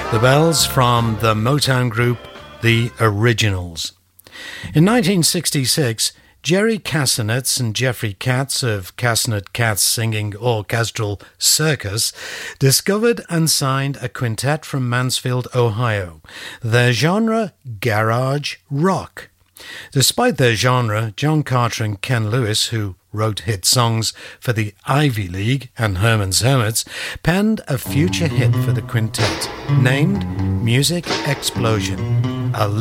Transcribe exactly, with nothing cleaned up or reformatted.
The Bells from the Motown group The Originals. In nineteen sixty-six, Jerry Kassenetz and Jeffrey Katz of Kassenet Katz Singing Orchestral Circus discovered and signed a quintet from Mansfield, Ohio. Their genre, garage rock. Despite their genre, John Carter and Ken Lewis, who wrote hit songs for the Ivy League and Herman's Hermits, penned a future hit for the quintet, named Music Explosion. A